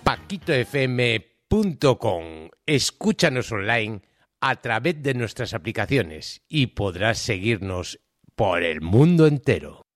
paquitofm.com. Escúchanos online a través de nuestras aplicaciones y podrás seguirnos por el mundo entero.